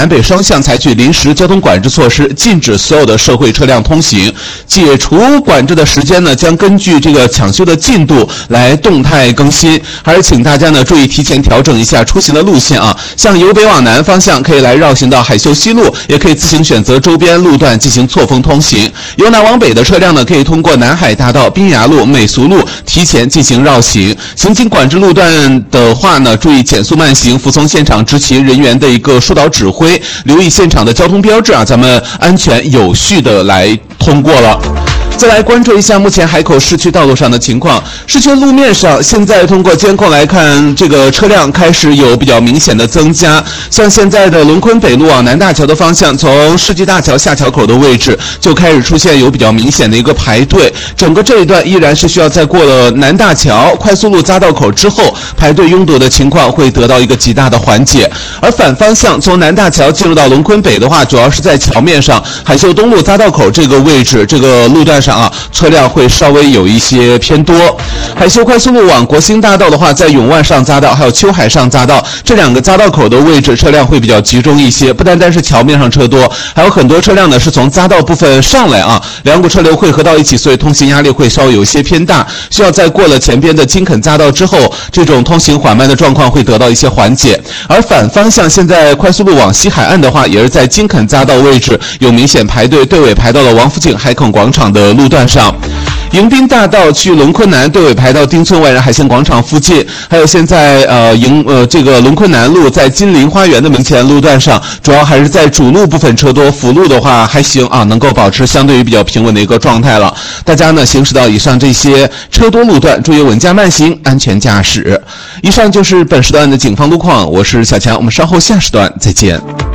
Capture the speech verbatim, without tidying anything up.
南北双向采取临时交通管制措施，禁止所有的社会车辆通行。解除管制的时间呢，将根据这个抢修的进度来动态更新。还是请大家呢注意提前调整一下出行的路线啊。像由北往南方向可以来绕行到海秀西路，也可以自行选择周边路段进行错峰通行。由南往北的车辆呢，可以通过南海大道、滨雅路、美俗路提前进行绕行。行经管制路段的话呢，注意减速慢行，服从现场执勤人员的一个疏导指挥，留意现场的交通标志啊，咱们安全有序的来通过了。再来关注一下目前海口市区道路上的情况。市区路面上，现在通过监控来看，这个车辆开始有比较明显的增加。像现在的龙昆北路往南大桥的方向，从世纪大桥下桥口的位置就开始出现有比较明显的一个排队。整个这一段依然是需要在过了南大桥快速路匝道口之后，排队拥堵的情况会得到一个极大的缓解。而反方向从南大桥进入到龙昆北的话，主要是在桥面上海秀东路匝道口这个位置，这个路段上啊，车辆会稍微有一些偏多。海秀快速路往国兴大道的话，在永万上匝道还有秋海上匝道这两个匝道口的位置，车辆会比较集中一些。不单单是桥面上车多，还有很多车辆呢是从匝道部分上来啊，两股车流汇合到一起，所以通行压力会稍微有一些偏大，需要在过了前边的金垦匝道之后，这种通行缓慢的状况会得到一些缓解。而反方向现在快速路往西海岸的话，也是在金垦匝道位置有明显排队，队尾排到了王府井海垦广场的路段上。迎宾大道去龙昆南，队尾排到丁村外人海鲜广场附近。还有现在呃迎呃这个龙昆南路在金陵花园的门前路段上，主要还是在主路部分车多，辅路的话还行啊，能够保持相对于比较平稳的一个状态了。大家呢行驶到以上这些车多路段，注意稳驾慢行，安全驾驶。以上就是本时段的警方路况，我是小强，我们稍后下时段再见。